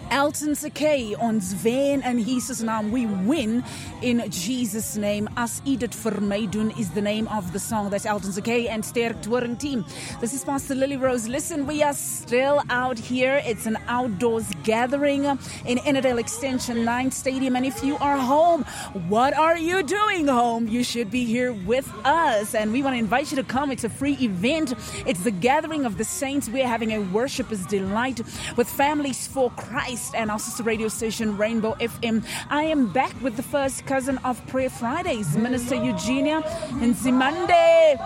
Elton Sakay, ons wen in Jesus' naam. We win in Jesus' name. As U dit vir my doen is the name of the song. That's Elton Sakay and Sterk Touring Team. This is Pastor Lily Rose. Listen, we are still out here. It's an outdoors gathering in Innerdale Extension 9 Stadium. And if you are home, what are you doing home? You should be here with us. And we want to invite you to come. It's a free event. It's the gathering of the saints. We're having a worshipper's delight with Families for Christ and our sister radio station Rainbow FM. I am back with the first cousin of Prayer Fridays, Minister Eugenia Nzimande.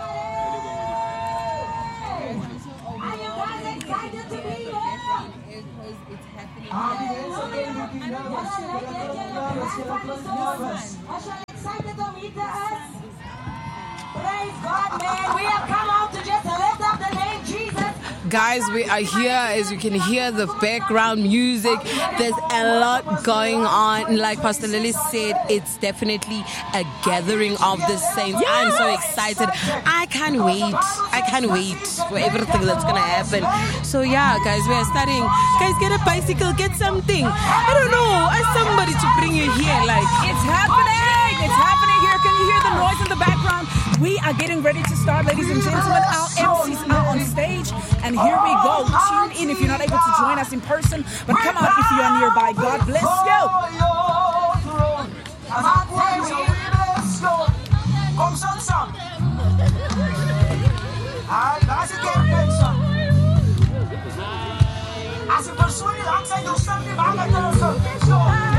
Praise God, man. We have come out to just lift up the name Jesus. Guys, we are here. As you can hear the background music, there's a lot going on. Like Pastor Lily said, it's definitely a gathering of the saints. Yes! I'm so excited. I can't wait for everything that's going to happen. So yeah, guys, we are starting. Guys, get a bicycle, get something. I don't know, ask somebody to bring you here. Like, it's happening. It's happening here. Can you hear the noise in the background? We are getting ready to start, ladies and gentlemen. Our MCs are on stage, and here we go. Tune in if you're not able to join us in person, but come out if you are nearby. God bless you. As